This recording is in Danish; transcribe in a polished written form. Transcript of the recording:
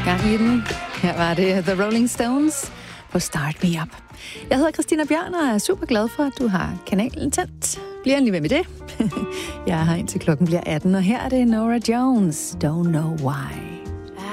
Gang i den. Her var det The Rolling Stones på Start Me Up. Jeg hedder Christina Bjørn og er super glad for, at du har kanalen tændt. Bliv endelig med det. Jeg er her indtil klokken bliver 18, og her er det Norah Jones. Don't Know Why.